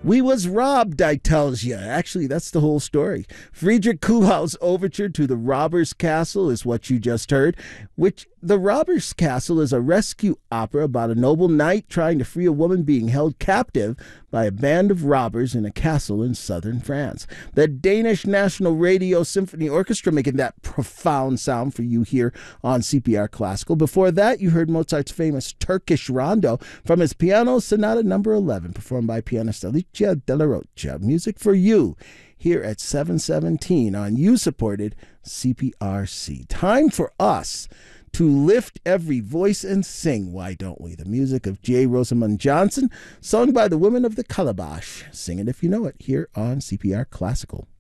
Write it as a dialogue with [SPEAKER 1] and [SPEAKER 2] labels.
[SPEAKER 1] We was robbed, I tells you. Actually, that's the whole story. Friedrich Kuhlau's overture to The Robber's Castle is what you just heard, which The Robber's Castle is a rescue opera about a noble knight trying to free a woman being held captive by a band of robbers in a castle in southern France. The Danish National Radio Symphony Orchestra making that profound sound for you here on CPR Classical. Before that, you heard Mozart's famous Turkish Rondo from his Piano Sonata number 11, performed by pianist Alicia Della Rocha. Music for you here at 717 on you-supported CPRC. Time for us to lift every voice and sing, why don't we? The music of J. Rosamund Johnson, sung by the Women of the Calabash. Sing it if you know it, here on CPR Classical.